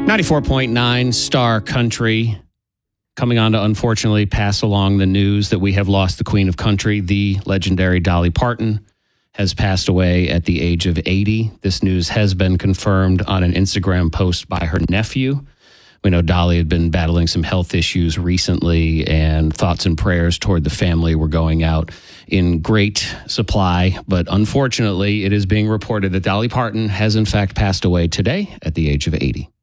94.9 Star Country. Coming on to unfortunately pass along the news that we have lost the Queen of Country. The legendary Dolly Parton has passed away at the age of 80. This news has been confirmed on an Instagram post by her nephew. We know Dolly had been battling some health issues recently, and thoughts and prayers toward the family were going out in great supply. But unfortunately, it is being reported that Dolly Parton has in fact passed away today at the age of 80.